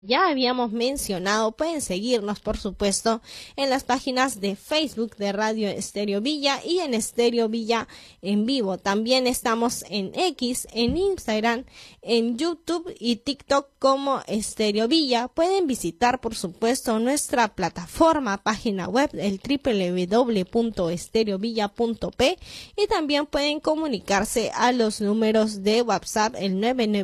ya habíamos mencionado, pueden seguirnos, por supuesto, en las páginas de Facebook de Radio Estéreo Villa y en Estéreo Villa en vivo. También estamos en X, en Instagram, en YouTube y TikTok como Estéreo Villa. Pueden visitar, por supuesto, nuestra plataforma, página web, el www.estereovilla.p, y también pueden comunicarse a los números de WhatsApp, el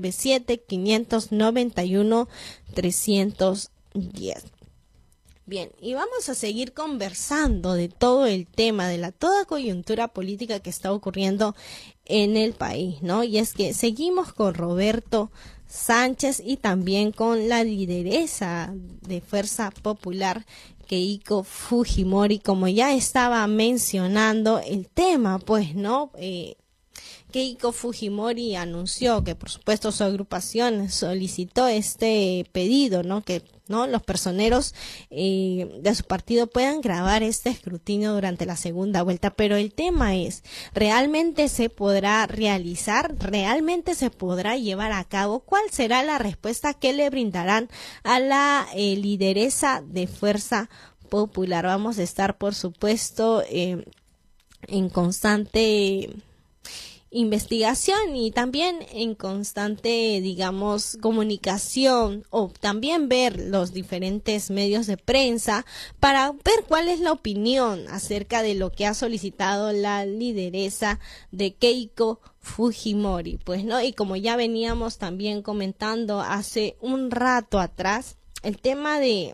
997-591-310. Bien, y vamos a seguir conversando de todo el tema, de toda coyuntura política que está ocurriendo en el país, ¿no? Y es que seguimos con Roberto Sánchez y también con la lideresa de Fuerza Popular, Keiko Fujimori. Como ya estaba mencionando el tema, pues, ¿no? Keiko Fujimori anunció que, por supuesto, su agrupación solicitó este pedido, ¿no? Que los personeros de su partido puedan grabar este escrutinio durante la segunda vuelta. Pero el tema es, ¿realmente se podrá realizar? ¿Realmente se podrá llevar a cabo? ¿Cuál será la respuesta que le brindarán a la lideresa de Fuerza Popular? Vamos a estar, por supuesto, en constante investigación y también en constante, digamos, comunicación, o también ver los diferentes medios de prensa para ver cuál es la opinión acerca de lo que ha solicitado la lideresa de Keiko Fujimori, pues, ¿no? Y como ya veníamos también comentando hace un rato atrás, el tema de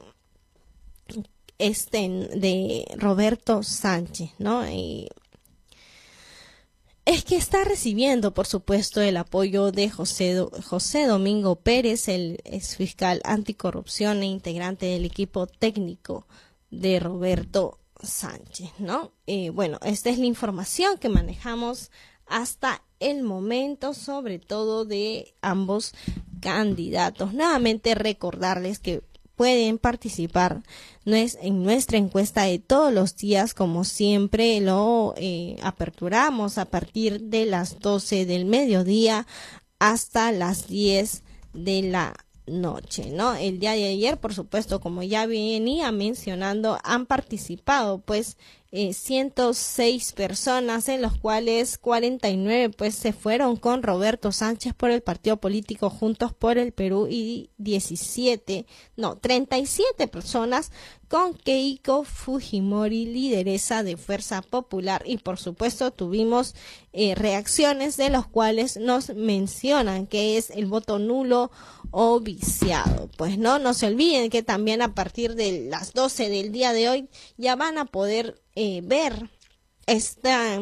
Roberto Sánchez, ¿no? Es que está recibiendo, por supuesto, el apoyo de José Domingo Pérez, el exfiscal anticorrupción e integrante del equipo técnico de Roberto Sánchez, ¿no? Bueno, esta es la información que manejamos hasta el momento, sobre todo de ambos candidatos. Nuevamente recordarles que pueden participar en nuestra encuesta de todos los días, como siempre lo aperturamos a partir de las 12 del mediodía hasta las 10 de la noche, ¿no? El día de ayer, por supuesto, como ya venía mencionando, han participado pues 106 personas, en los cuales 49 pues se fueron con Roberto Sánchez por el partido político Juntos por el Perú, y 37 personas con Keiko Fujimori, lideresa de Fuerza Popular. Y por supuesto tuvimos reacciones de los cuales nos mencionan que es el voto nulo o viciado. Pues no se olviden que también a partir de las 12 del día de hoy ya van a poder ver esta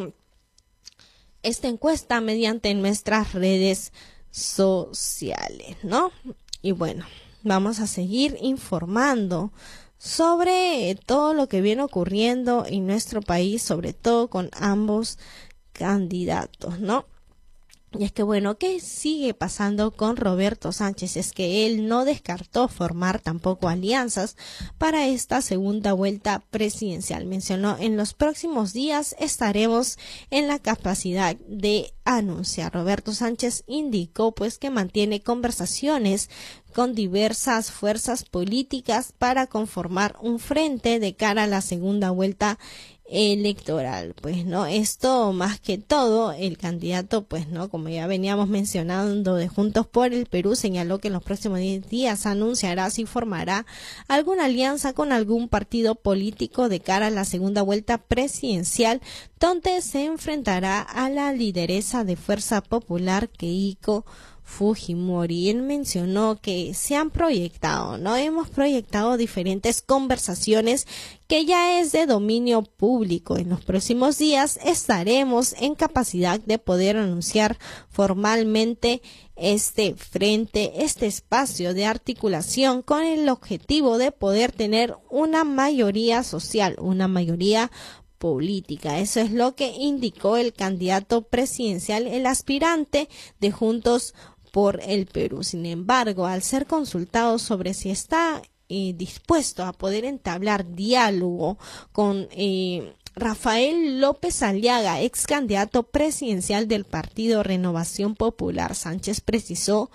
encuesta mediante nuestras redes sociales, ¿no? Y bueno, vamos a seguir informando sobre todo lo que viene ocurriendo en nuestro país, sobre todo con ambos candidatos, ¿no? Y es que bueno, ¿qué sigue pasando con Roberto Sánchez? Es que él no descartó formar tampoco alianzas para esta segunda vuelta presidencial. Mencionó: en los próximos días estaremos en la capacidad de anunciar. Roberto Sánchez indicó pues que mantiene conversaciones con diversas fuerzas políticas para conformar un frente de cara a la segunda vuelta electoral. Pues no, esto más que todo, el candidato, pues no, como ya veníamos mencionando, de Juntos por el Perú, señaló que en los próximos 10 días anunciará si formará alguna alianza con algún partido político de cara a la segunda vuelta presidencial, donde se enfrentará a la lideresa de Fuerza Popular, Keiko Fujimori. Él mencionó que se han proyectado, ¿no? Hemos proyectado diferentes conversaciones que ya es de dominio público. En los próximos días estaremos en capacidad de poder anunciar formalmente este frente, este espacio de articulación, con el objetivo de poder tener una mayoría social, una mayoría política. Eso es lo que indicó el candidato presidencial, el aspirante de Juntos por el Perú. Sin embargo, al ser consultado sobre si está dispuesto a poder entablar diálogo con Rafael López Aliaga, ex candidato presidencial del partido Renovación Popular, Sánchez precisó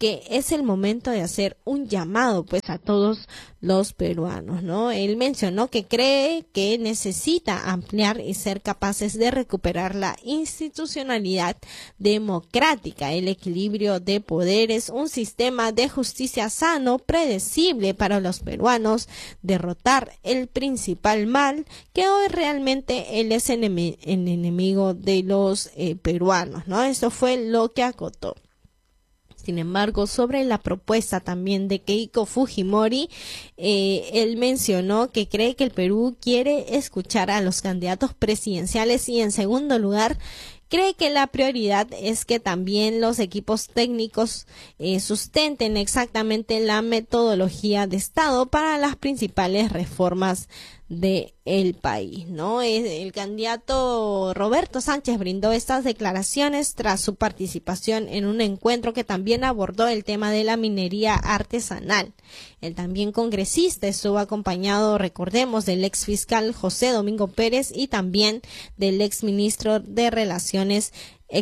que es el momento de hacer un llamado pues a todos los peruanos, ¿no? Él mencionó que cree que necesita ampliar y ser capaces de recuperar la institucionalidad democrática, el equilibrio de poderes, un sistema de justicia sano, predecible para los peruanos, derrotar el principal mal que hoy realmente él es el enemigo de los peruanos, ¿no? Eso fue lo que acotó. Sin embargo, sobre la propuesta también de Keiko Fujimori, él mencionó que cree que el Perú quiere escuchar a los candidatos presidenciales y, en segundo lugar, cree que la prioridad es que también los equipos técnicos sustenten exactamente la metodología de Estado para las principales reformas del país, ¿no? El candidato Roberto Sánchez brindó estas declaraciones tras su participación en un encuentro que también abordó el tema de la minería artesanal. El también congresista estuvo acompañado, recordemos, del ex fiscal José Domingo Pérez y también del ex ministro de Relaciones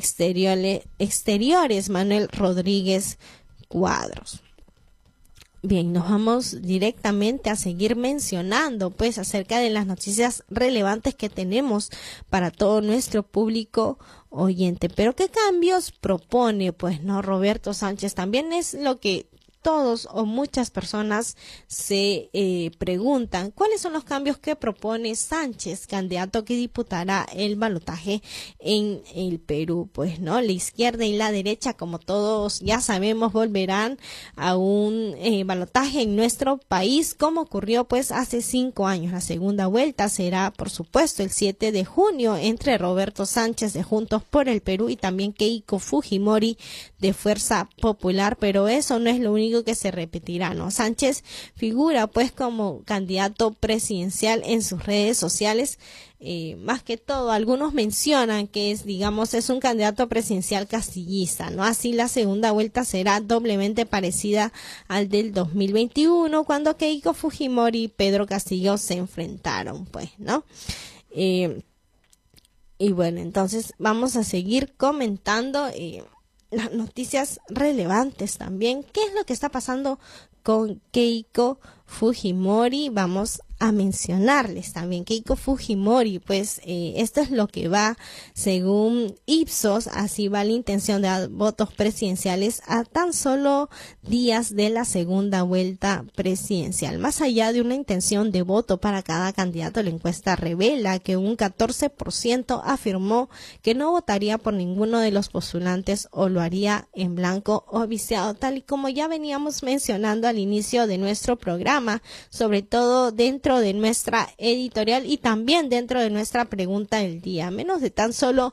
Exteriores Manuel Rodríguez Cuadros. Bien, nos vamos directamente a seguir mencionando pues acerca de las noticias relevantes que tenemos para todo nuestro público oyente. Pero ¿qué cambios propone? Pues no, Roberto Sánchez, también es lo que todos o muchas personas se preguntan, ¿cuáles son los cambios que propone Sánchez, candidato que disputará el balotaje en el Perú? Pues no, la izquierda y la derecha, como todos ya sabemos, volverán a un balotaje en nuestro país, como ocurrió pues hace 5 años. La segunda vuelta será, por supuesto, el 7 de junio entre Roberto Sánchez de Juntos por el Perú y también Keiko Fujimori de Fuerza Popular, pero eso no es lo único que se repetirá, ¿no? Sánchez figura pues como candidato presidencial en sus redes sociales. Más que todo, algunos mencionan que es un candidato presidencial castillista, ¿no? Así la segunda vuelta será doblemente parecida al del 2021, cuando Keiko Fujimori y Pedro Castillo se enfrentaron, pues, ¿no? Y bueno, entonces vamos a seguir comentando las noticias relevantes también. ¿Qué es lo que está pasando con Keiko Fujimori? Vamos a mencionarles también Keiko Fujimori, pues esto es lo que va según Ipsos, así va la intención de votos presidenciales a tan solo días de la segunda vuelta presidencial. Más allá de una intención de voto para cada candidato, la encuesta revela que un 14% afirmó que no votaría por ninguno de los postulantes o lo haría en blanco o viciado, tal y como ya veníamos mencionando al inicio de nuestro programa, sobre todo dentro de nuestra editorial y también dentro de nuestra pregunta del día. A menos de tan solo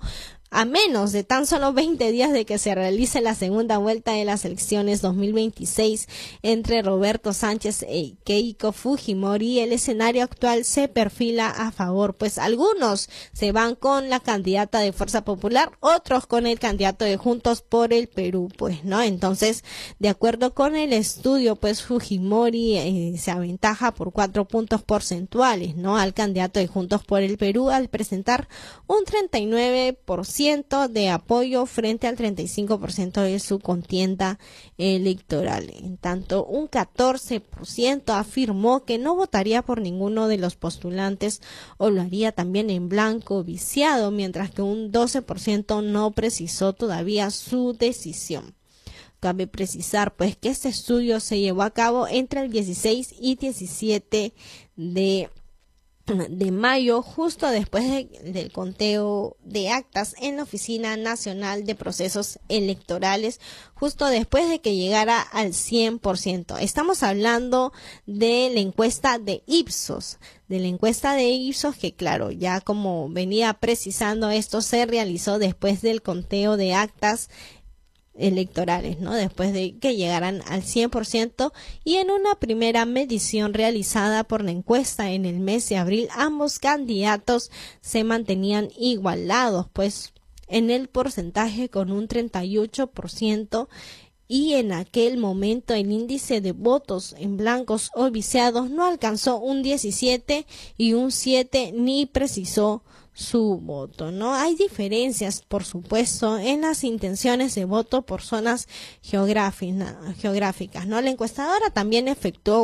20 días de que se realice la segunda vuelta de las elecciones 2026 entre Roberto Sánchez y Keiko Fujimori, el escenario actual se perfila a favor, pues algunos se van con la candidata de Fuerza Popular, otros con el candidato de Juntos por el Perú, pues, ¿no? Entonces, de acuerdo con el estudio, pues Fujimori se aventaja por 4 puntos porcentuales, ¿no? Al candidato de Juntos por el Perú al presentar un 39% de apoyo frente al 35% de su contienda electoral. En tanto, un 14% afirmó que no votaría por ninguno de los postulantes o lo haría también en blanco viciado, mientras que un 12% no precisó todavía su decisión. Cabe precisar pues que este estudio se llevó a cabo entre el 16 y 17 de mayo, justo después del conteo de actas en la Oficina Nacional de Procesos Electorales, justo después de que llegara al 100%. Estamos hablando de la encuesta de Ipsos, que claro, ya como venía precisando, esto se realizó después del conteo de actas electorales, ¿no? Después de que llegaran al 100%, y en una primera medición realizada por la encuesta en el mes de abril, ambos candidatos se mantenían igualados, pues en el porcentaje con un 38%, y en aquel momento el índice de votos en blancos o viciados no alcanzó un 17 y un 7, ni precisó su voto, ¿no? Hay diferencias, por supuesto, en las intenciones de voto por zonas geográficas, ¿no? La encuestadora también efectuó